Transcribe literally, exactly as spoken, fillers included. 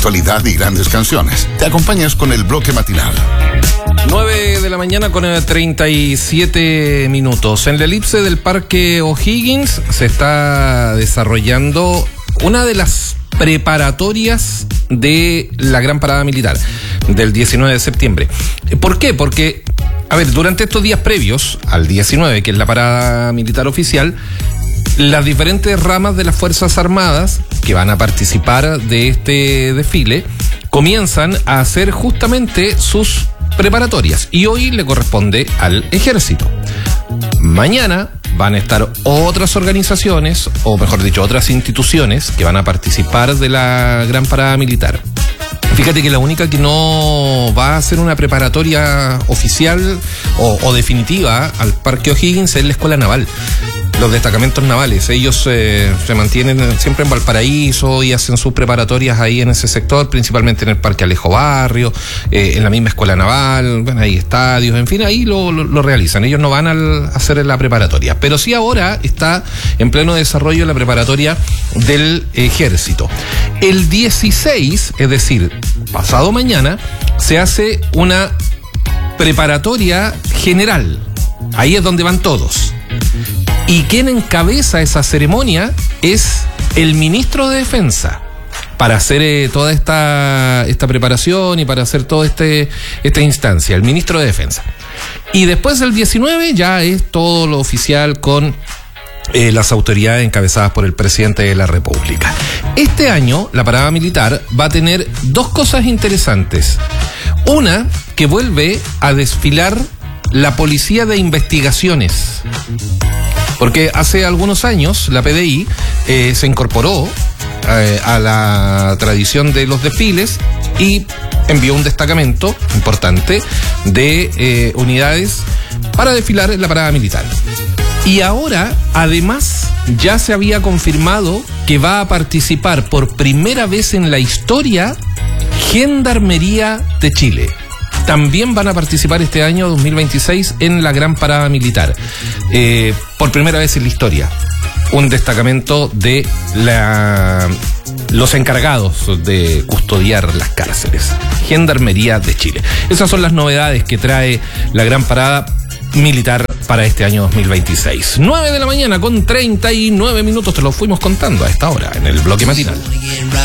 actualidad y grandes canciones. Te acompañas con el bloque matinal. nueve de la mañana con treinta y siete minutos. En la elipse del Parque O'Higgins se está desarrollando una de las preparatorias de la Gran Parada Militar del diecinueve de septiembre. ¿Por qué? Porque, a ver, durante estos días previos al diecinueve, que es la parada militar oficial, las diferentes ramas de las Fuerzas Armadas que van a participar de este desfile comienzan a hacer justamente sus preparatorias, y hoy le corresponde al Ejército. Mañana van a estar otras organizaciones, o mejor dicho, otras instituciones que van a participar de la Gran Parada Militar. Fíjate que la única que no va a hacer una preparatoria oficial o, o definitiva al Parque O'Higgins es la Escuela Naval. Los destacamentos navales, ellos eh, se mantienen siempre en Valparaíso y hacen sus preparatorias ahí en ese sector, principalmente en el Parque Alejo Barrio, eh, en la misma Escuela Naval, bueno, hay estadios, en fin, ahí lo, lo, lo realizan. Ellos no van a hacer la preparatoria, pero sí ahora está en pleno desarrollo la preparatoria del Ejército. El dieciséis, es decir, pasado mañana, se hace una preparatoria general. Ahí es donde van todos. Y quien encabeza esa ceremonia es el ministro de Defensa para hacer eh, toda esta, esta preparación y para hacer toda este, esta instancia, el ministro de Defensa. Y después del diecinueve ya es todo lo oficial con eh, las autoridades encabezadas por el presidente de la República. Este año la parada militar va a tener dos cosas interesantes. Una, que vuelve a desfilar la Policía de Investigaciones. Porque hace algunos años la P D I eh, se incorporó eh, a la tradición de los desfiles y envió un destacamento importante de eh, unidades para desfilar en la parada militar. Y ahora, además, ya se había confirmado que va a participar por primera vez en la historia Gendarmería de Chile. También van a participar este año dos mil veintiséis en la Gran Parada Militar. Eh, por primera vez en la historia, un destacamento de la, los encargados de custodiar las cárceles. Gendarmería de Chile. Esas son las novedades que trae la Gran Parada Militar para este año dos mil veintiséis. nueve de la mañana con treinta y nueve minutos, te lo fuimos contando a esta hora en el bloque matinal.